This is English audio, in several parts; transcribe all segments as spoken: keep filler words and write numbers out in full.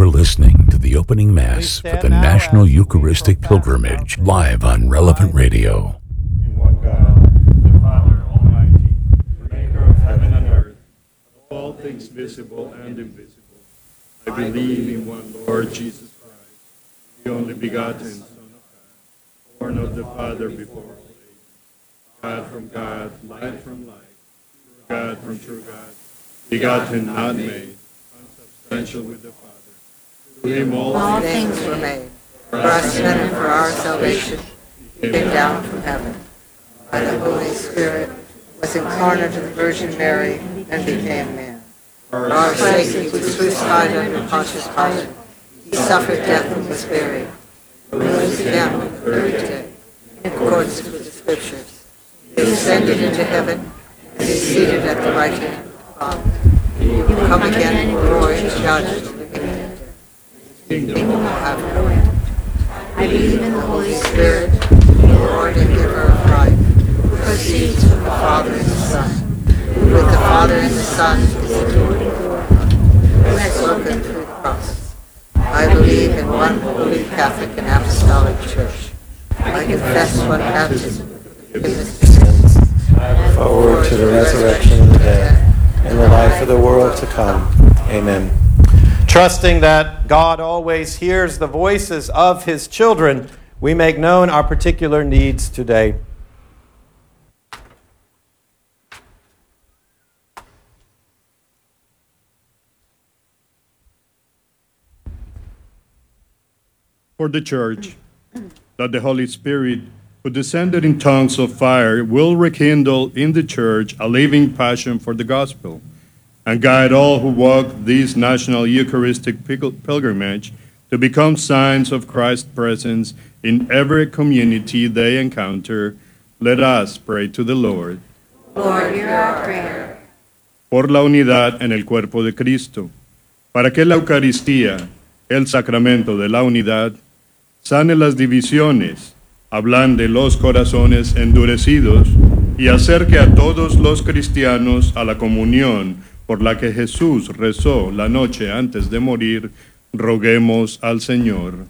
You're listening to the opening Mass for the National Eucharistic Pilgrimage, live on Relevant Radio. In one God, the Father Almighty, maker of heaven and earth, of all things visible and invisible. I believe in one Lord Jesus Christ, the only begotten Son of God, born of the Father before all ages, God from God, light from light, true God from true God, begotten, not made, unsubstantial with the Father. Through him all, all things were made. For us and for our salvation, he came down from heaven. By the Holy Spirit, was incarnate of the Virgin Mary, and became man. For our sake he was crucified under Pontius Pilate. He suffered death and was buried. He rose again on the third day, in accordance with the Scriptures. He ascended into heaven, and is seated at the right hand of the Father. He will come again in glory to judge the living and the dead. Kingdom will have no end. I believe in the Holy Spirit, the Lord and giver of life, who proceeds from the Father and the Son, who with the Father and the Son is adored and glorified, who has spoken through the prophets. I believe in one holy Catholic and Apostolic Church. I confess one baptism for the forgiveness of sins. I look forward to the resurrection of the dead and the life of the world to come. Amen. Trusting that God always hears the voices of his children, we make known our particular needs today. For the Church, that the Holy Spirit, who descended in tongues of fire, will rekindle in the Church a living passion for the gospel, and guide all who walk this national Eucharistic pilgrimage to become signs of Christ's presence in every community they encounter. Let us pray to the Lord. Lord, hear our prayer. Por la unidad en el cuerpo de Cristo, para que la Eucaristía, el sacramento de la unidad, sane las divisiones, ablande los corazones endurecidos y acerque a todos los cristianos a la comunión por la que Jesús rezó la noche antes de morir, roguemos al Señor.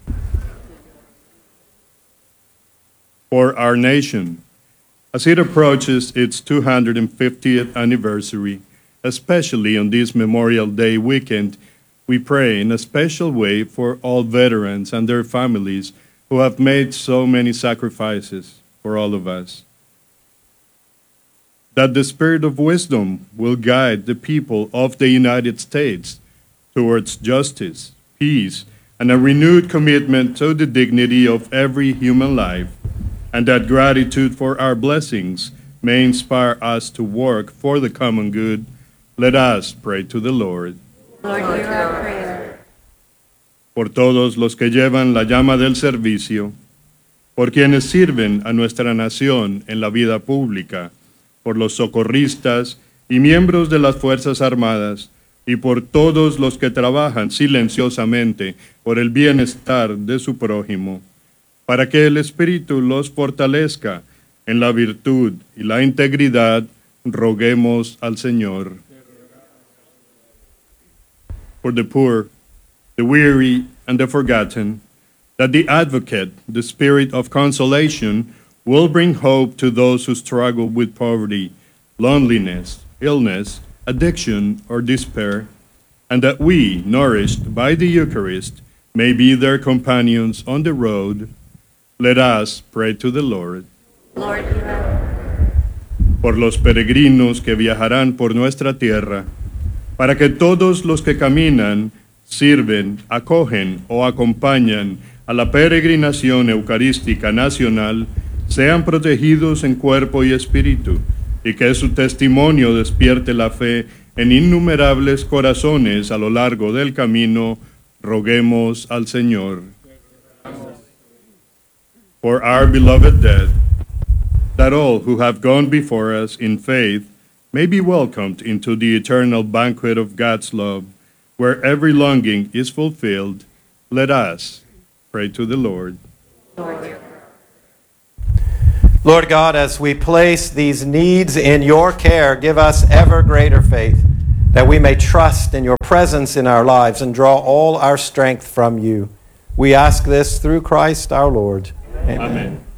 For our nation, as it approaches its two hundred fiftieth anniversary, especially on this Memorial Day weekend, we pray in a special way for all veterans and their families who have made so many sacrifices for all of us. That the Spirit of wisdom will guide the people of the United States towards justice, peace, and a renewed commitment to the dignity of every human life, and that gratitude for our blessings may inspire us to work for the common good. Let us pray to the Lord. Lord, hear our prayer. Por todos los que llevan la llama del servicio, por quienes sirven a nuestra nación en la vida pública, por los socorristas y miembros de las Fuerzas Armadas, y por todos los que trabajan silenciosamente por el bienestar de su prójimo, para que el Espíritu los fortalezca en la virtud y la integridad, roguemos al Señor. For the poor, the weary, and the forgotten, that the Advocate, the Spirit of consolation, will bring hope to those who struggle with poverty, loneliness, illness, addiction, or despair, and that we, nourished by the Eucharist, may be their companions on the road. Let us pray to the Lord. Lord, hear our prayer. Por los peregrinos que viajarán por nuestra tierra, para que todos los que caminan, sirven, acogen o acompañan a la peregrinación eucarística nacional, sean protegidos en cuerpo y espíritu, y que su testimonio despierte la fe en innumerables corazones a lo largo del camino, roguemos al Señor. For our beloved dead, that all who have gone before us in faith may be welcomed into the eternal banquet of God's love, where every longing is fulfilled, let us pray to the Lord. Lord, Lord God, as we place these needs in your care, give us ever greater faith, that we may trust in your presence in our lives and draw all our strength from you. We ask this through Christ our Lord. Amen. Amén.